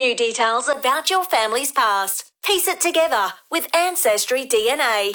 new details about your family's past. Piece it together with Ancestry DNA.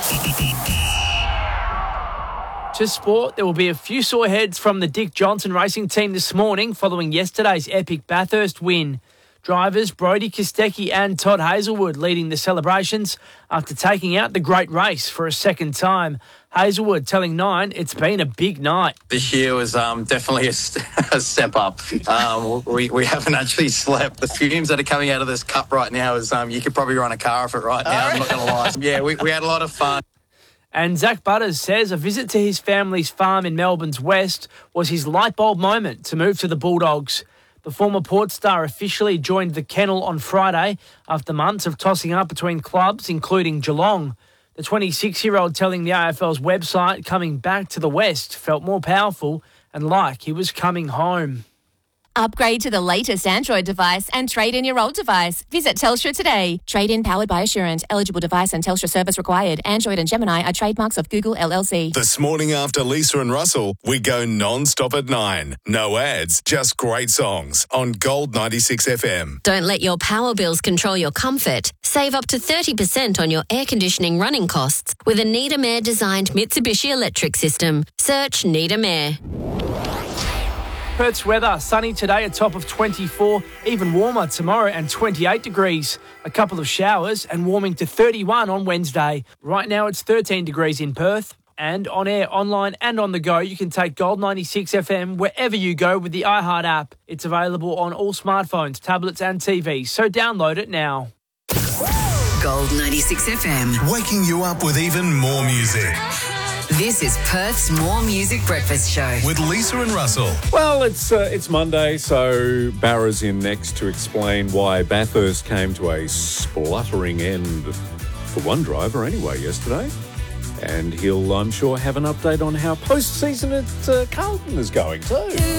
To sport, there will be a few sore heads from the Dick Johnson racing team this morning following yesterday's epic Bathurst win. Drivers Brodie Kostecki and Todd Hazelwood leading the celebrations after taking out the great race for a second time. Hazelwood telling Nine it's been a big night. This year was definitely a step up. We haven't actually slept. The fumes that are coming out of this cup right now is you could probably run a car off it right now, I'm not going to lie. Yeah, we had a lot of fun. And Zach Butters says a visit to his family's farm in Melbourne's West was his light bulb moment to move to the Bulldogs. The former Port star officially joined the kennel on Friday after months of tossing up between clubs, including Geelong. The 26-year-old telling the AFL's website coming back to the West felt more powerful and like he was coming home. Upgrade to the latest Android device and trade in your old device. Visit Telstra today. Trade in powered by Assurant. Eligible device and Telstra service required. Android and Gemini are trademarks of Google LLC. This morning after Lisa and Russell, we go non-stop at 9. No ads, just great songs on Gold 96 FM. Don't let your power bills control your comfort. Save up to 30% on your air conditioning running costs with a Needham Air designed Mitsubishi electric system. Search Needham Air. Perth's weather, sunny today, a top of 24, even warmer tomorrow and 28 degrees. A couple of showers and warming to 31 on Wednesday. Right now it's 13 degrees in Perth. And on air, online and on the go, you can take Gold 96 FM wherever you go with the iHeart app. It's available on all smartphones, tablets and TVs, so download it now. Gold 96 FM. Waking you up with even more music. This is Perth's More Music Breakfast Show. With Lisa and Russell. Well, it's Monday, so Barra's in next to explain why Bathurst came to a spluttering end for one driver anyway yesterday. And he'll, I'm sure, have an update on how post-season at Carlton is going too.